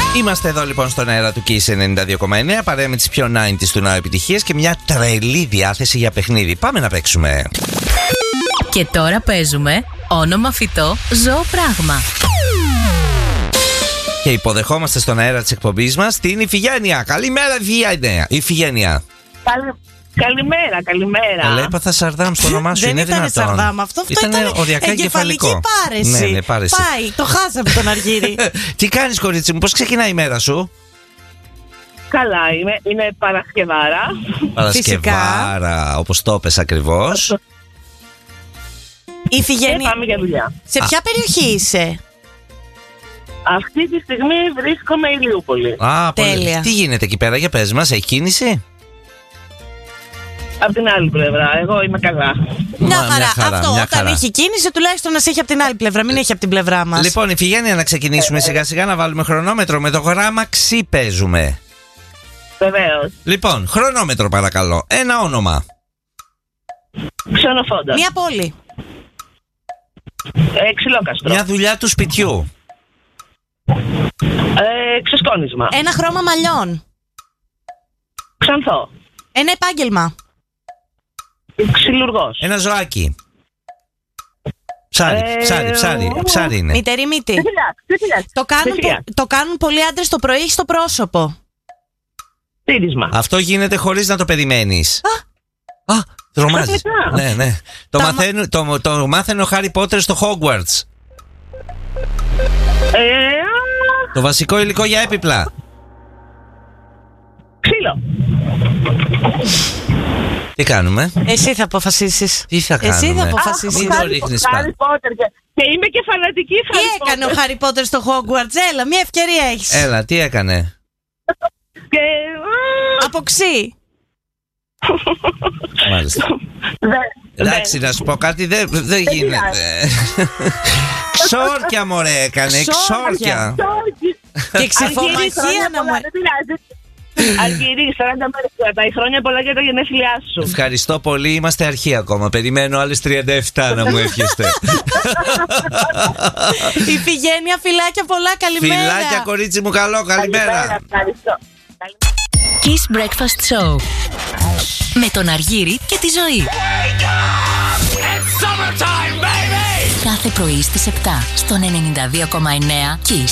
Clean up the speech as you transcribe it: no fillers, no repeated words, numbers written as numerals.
Είμαστε εδώ λοιπόν στον αέρα του Kiss 92,9, παρέα με τις πιο 90's του ναού επιτυχίες και μια τρελή διάθεση για παιχνίδι. Πάμε να παίξουμε. Και τώρα παίζουμε όνομα φυτό, ζώο πράγμα. Και υποδεχόμαστε στον αέρα της εκπομπής μας την Ιφηγένεια. Καλημέρα Ιφηγένεια. Καλημέρα, καλημέρα. Αλλά έπαθα Σαρδάμ στο όνομά σου, είναι δυνατόν? Δεν ήταν Σαρδάμ, αυτό ήταν οριακά εγκεφαλικό. Πάρεση. Ναι, πάρεση. Πάει, το χάσαμε τον Αργύρι. Τι κάνεις, κορίτσι μου, πώς ξεκινάει η μέρα σου? Καλά, είναι Παρασκευάρα. Παρασκευάρα, όπως το πες ακριβώς. Ιφηγένεια, πάμε για δουλειά. σε ποια περιοχή είσαι? Αυτή τη στιγμή βρίσκομαι Ηλιούπολη. Τέλεια. Τι γίνεται εκεί πέρα, για πες μας, έχει κίνηση? Από την άλλη πλευρά, εγώ είμαι καλά. Μια χαρά. Αυτό, μια όταν χαρά. έχει κίνηση, τουλάχιστον να σε έχει από την άλλη πλευρά, μην έχει από την πλευρά μας. Λοιπόν, Ιφηγένεια, να ξεκινήσουμε σιγά σιγά, να βάλουμε χρονόμετρο. Με το γράμμα Ξ παίζουμε. Βεβαίως. Λοιπόν, χρονόμετρο παρακαλώ. Ένα όνομα. Ξενοφόντα. Μια πόλη. Ξυλόκαστρο. Μια δουλειά του σπιτιού. Ξεσκόνισμα. Ένα χρώμα μαλλιών. Ξανθό. Ένα επάγγελμα. Ξυλουργός. Ένα ζωάκι. Ψάρι είναι. Μητερή μύτη. Τριφυλιάς. Το κάνουν πολλοί άντρες το πρωί στο πρόσωπο. Τύρισμα. Αυτό γίνεται χωρίς να το περιμένεις. Τρομάζεις. Ναι. Το μάθαινε ο Χάρι Πότερ στο Hogwarts. Το βασικό υλικό για έπιπλα. Ξύλο. Τι κάνουμε? Εσύ θα αποφασίσεις. Τι θα κάνουμε? Εσύ θα αποφασίσεις. Μην το ρίχνεις πάνω. Χάρι Πότερ. Και είμαι και φανατική Τι Χάρι έκανε ο Χάρι Πότερ στο Hogwarts? Έλα, μια ευκαιρία έχεις. Έλα, τι έκανε? Και... Αποξύ. Μάλιστα. Εντάξει, να σου πω κάτι, δεν γίνεται. Ξόρκια μωρέ έκανε, ξόρκια. Και ξυφομαχία να μου... Αργύρι, 40 μέρες κρατάει, χρόνια πολλά για τα γενέθλιά σου. Ευχαριστώ πολύ, είμαστε αρχή ακόμα. Περιμένω άλλες 37 να μου εύχεστε. Ιφηγένεια, φιλάκια πολλά, καλημέρα. Φιλάκια κορίτσι μου, καλό, καλημέρα. Ευχαριστώ. Kiss Breakfast Show. Με τον Αργύρι και τη Ζωή. Κάθε πρωί στις 7 στον 92,9 Kiss.